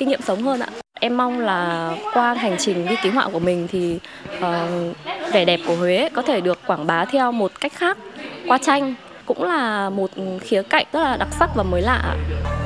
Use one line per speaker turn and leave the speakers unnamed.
kinh nghiệm sống hơn ạ. Em mong là qua hành trình đi ký họa của mình thì vẻ đẹp của Huế có thể được quảng bá theo một cách khác qua tranh, cũng là một khía cạnh rất là đặc sắc và mới lạ.